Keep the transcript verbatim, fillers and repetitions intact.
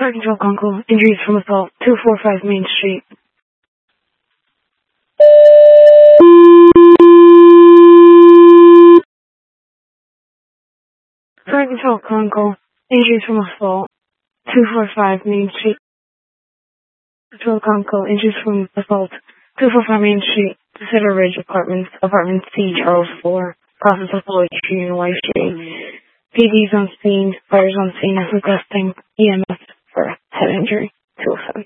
Fire control Conco. Injuries from assault. two forty-five Main Street. Fire control Conco. Injuries from assault. two forty-five Main Street. Control Conco. Injuries from assault. two forty-five Main Street. Cedar Ridge Apartments. Apartment C, Charles four. Process of Lloyd Street and White Street. P D's on scene. Fires on scene. Requesting E M S for head injury. two oh seven.